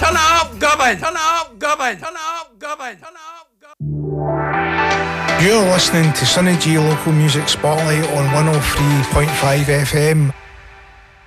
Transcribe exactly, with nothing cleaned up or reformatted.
Turn it up, Govan. Turn it up, Govan. Turn it up, Govan. Turn it up, Govan. You're listening to Sunny G Local Music Spotlight on one oh three point five F M.